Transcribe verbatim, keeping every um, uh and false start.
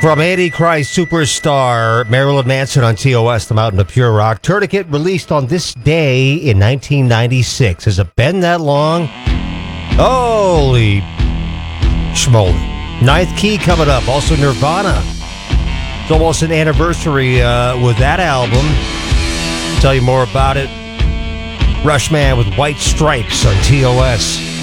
From Antichrist superstar Marilyn Manson on T O S, the Mountain of Pure Rock. Tourniquet released on this day in nineteen ninety-six. Has it been that long? Holy schmoly. Ninth Key coming up. Also Nirvana. It's almost an anniversary uh, with that album. Tell you more about it. Rushman with White Stripes on T O S.